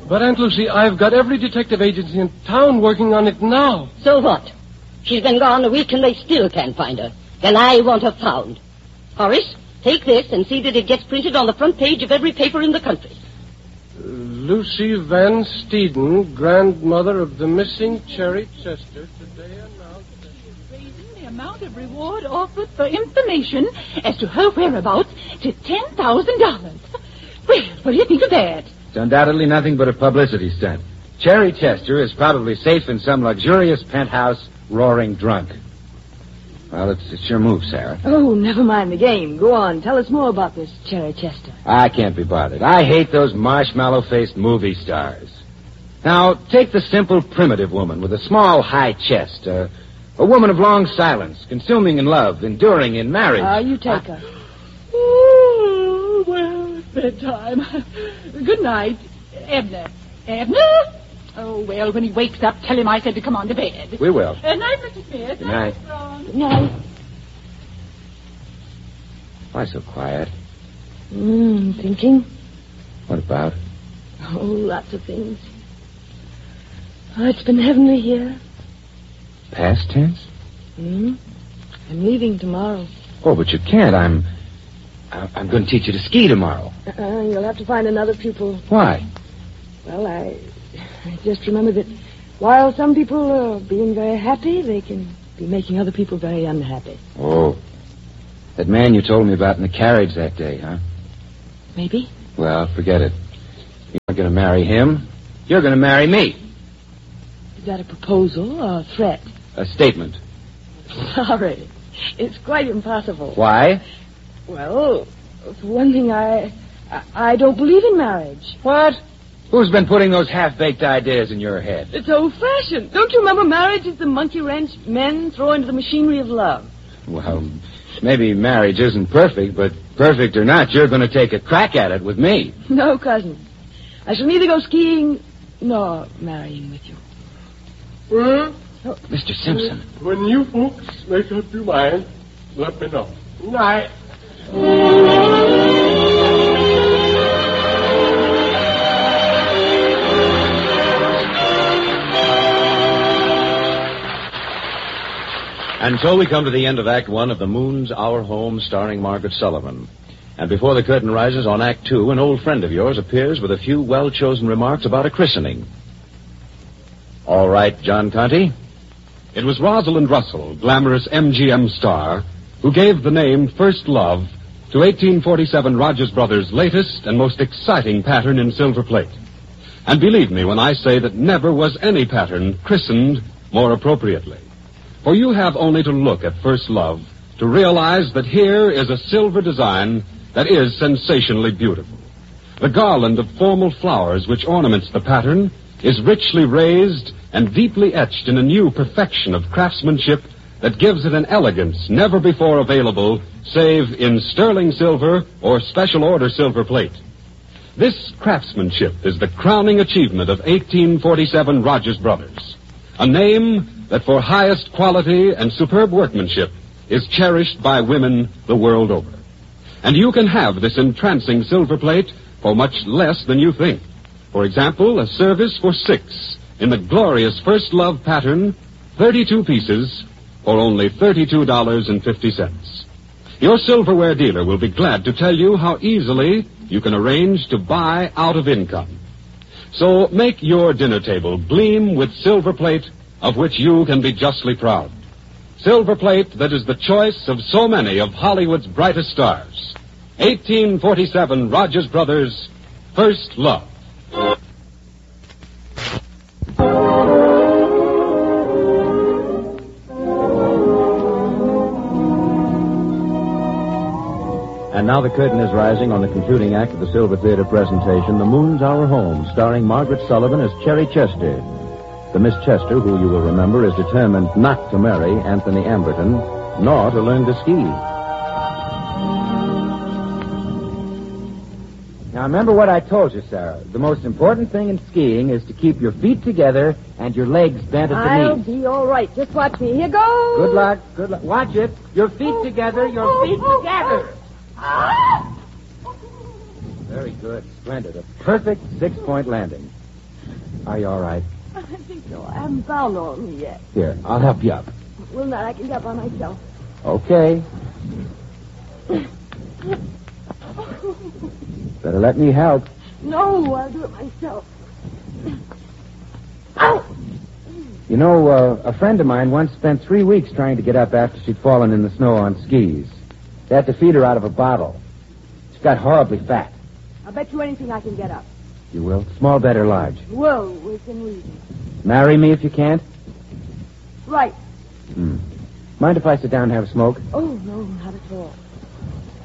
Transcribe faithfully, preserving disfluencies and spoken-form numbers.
But, Aunt Lucy, I've got every detective agency in town working on it now. So what? She's been gone a week and they still can't find her. And I want her found. Horace, take this and see that it gets printed on the front page of every paper in the country. Uh, Lucy Van Steeden, grandmother of the missing Cherry Chester, today announced that she is raising the amount of reward offered for information as to her whereabouts to ten thousand dollars. Well, what do you think of that? It's undoubtedly nothing but a publicity stunt. Cherry Chester is probably safe in some luxurious penthouse, roaring drunk. Well, it's, it's your move, Sarah. Oh, never mind the game. Go on. Tell us more about this Cherry Chester. I can't be bothered. I hate those marshmallow-faced movie stars. Now, take the simple, primitive woman with a small, high chest. Uh, a woman of long silence, consuming in love, enduring in marriage. Ah, uh, you take I... her. Oh, well, it's bedtime. Good night, Abner. Abner? Oh, well, when he wakes up, tell him I said to come on to bed. We will. Good night, Mister Smith. Good night. Good night. Why so quiet? Hmm, thinking. What about? Oh, lots of things. Oh, it's been heavenly here. Past tense? Hmm. I'm leaving tomorrow. Oh, but you can't. I'm... I'm going to teach you to ski tomorrow. Uh-uh, you'll have to find another pupil. Why? Well, I... I just remember that while some people are being very happy, they can be making other people very unhappy. Oh. That man you told me about in the carriage that day, huh? Maybe. Well, forget it. You're not going to marry him. You're going to marry me. Is that a proposal or a threat? A statement. Sorry. It's quite impossible. Why? Well, for one thing, I... I, I don't believe in marriage. What? Who's been putting those half-baked ideas in your head? It's old-fashioned. Don't you remember marriage is the monkey wrench men throw into the machinery of love? Well, maybe marriage isn't perfect, but perfect or not, you're going to take a crack at it with me. No, cousin. I shall neither go skiing nor marrying with you. Well, oh, Mister Simpson. When you folks make up your mind, let me know. Good night. And so we come to the end of Act One of The Moon's Our Home, starring Margaret Sullivan. And before the curtain rises on Act Two, an old friend of yours appears with a few well-chosen remarks about a christening. All right, John Conte. It was Rosalind Russell, glamorous M G M star, who gave the name First Love to eighteen forty-seven Rogers Brothers' latest and most exciting pattern in silver plate. And believe me when I say that never was any pattern christened more appropriately. For you have only to look at First Love to realize that here is a silver design that is sensationally beautiful. The garland of formal flowers which ornaments the pattern is richly raised and deeply etched in a new perfection of craftsmanship that gives it an elegance never before available save in sterling silver or special order silver plate. This craftsmanship is the crowning achievement of eighteen forty-seven Rogers Brothers, a name that for highest quality and superb workmanship is cherished by women the world over. And you can have this entrancing silver plate for much less than you think. For example, a service for six in the glorious First Love pattern, thirty-two pieces for only thirty-two dollars and fifty cents. Your silverware dealer will be glad to tell you how easily you can arrange to buy out of income. So make your dinner table gleam with silver plate of which you can be justly proud. Silver plate that is the choice of so many of Hollywood's brightest stars. eighteen forty-seven Rogers Brothers, First Love. And now the curtain is rising on the concluding act of the Silver Theater presentation, The Moon's Our Home, starring Margaret Sullivan as Cherry Chester. The Miss Chester, who you will remember, is determined not to marry Anthony Amberton, nor to learn to ski. Now, remember what I told you, Sarah. The most important thing in skiing is to keep your feet together and your legs bent at the I'll knees. be all right. Just watch me. Here goes. Good luck. Good luck. Watch it. Your feet together. Your feet together. Very good. Splendid. A perfect six-point landing. Are you all right? I think so. I haven't found all of me yet. Here, I'll help you up. Well, not. I can get by myself. Okay. Better let me help. No, I'll do it myself. Ow! You know, uh, a friend of mine once spent three weeks trying to get up after she'd fallen in the snow on skis. They had to feed her out of a bottle. She got horribly fat. I'll bet you anything I can get up. You will? Small bet or large? Well, within reason. Marry me if you can't? Right. Hmm. Mind if I sit down and have a smoke? Oh, no, not at all.